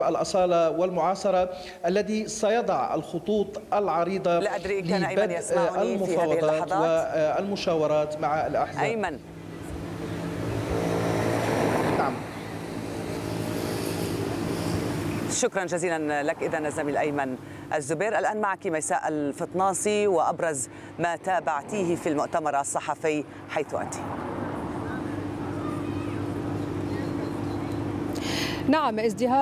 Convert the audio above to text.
الأصالة والمعاصرة الذي سيضع الخطوط العريضة لا أدري كان أيمن يسمعني في هذه المفاوضات والمشاورات مع الأحزاب. أيمن. نعم. شكرا جزيلا لك إذن الزميل أيمن الزبير. الآن معك ميساء الفطناصي وأبرز ما تابعتيه في المؤتمر الصحفي حيث أنت. نعم، ازدهار